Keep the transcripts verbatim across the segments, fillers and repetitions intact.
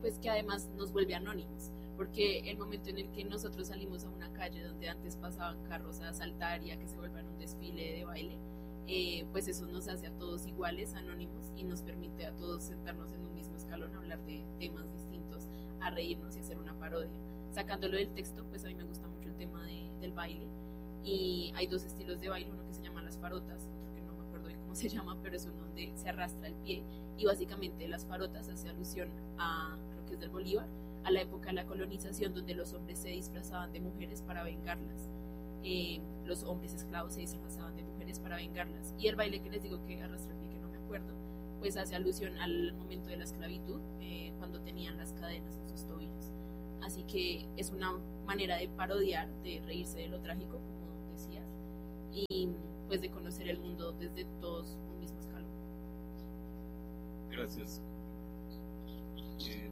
pues que además nos vuelve anónimos, porque el momento en el que nosotros salimos a una calle donde antes pasaban carros a saltar y a que se vuelvan un desfile de baile, eh, pues eso nos hace a todos iguales, anónimos, y nos permite a todos sentarnos en un mismo escalón, hablar de temas distintos, a reírnos y hacer una parodia. Sacándolo del texto, pues a mí me gusta mucho el tema de, del baile, y hay dos estilos de baile, uno que se llama las farotas, otro que no me acuerdo de cómo se llama, pero es uno donde se arrastra el pie, y básicamente las farotas hace alusión a, creo que es del Bolívar, a la época de la colonización, donde los hombres se disfrazaban de mujeres para vengarlas. Eh, los hombres esclavos se disfrazaban de mujeres para vengarlas. Y el baile que les digo que arrastra el pie, que no me acuerdo, pues hace alusión al momento de la esclavitud, eh, cuando tenían las cadenas en sus tobillos. Así que es una manera de parodiar, de reírse de lo trágico, como decías, y pues de conocer el mundo desde todos un mismo escalón. Gracias. Eh,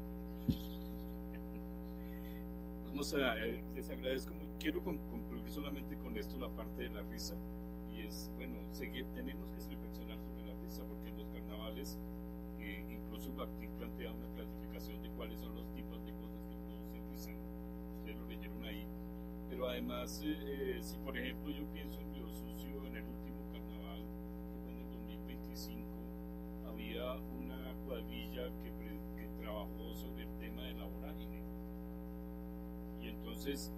vamos a, eh, les agradezco. Quiero concluir solamente con esto, la parte de la risa, y es, bueno, seguir, tenemos que reflexionar sobre la risa, porque en los carnavales, eh, incluso aquí plantea una clasificación de cuáles son los tipos de cosas que producen risa, ustedes lo leyeron ahí, pero además, eh, eh, si por ejemplo yo pienso en Río Sucio, en el último carnaval, que fue en el dos mil veinticinco, había una cuadrilla que, que trabajó sobre el tema de la vorágine, y entonces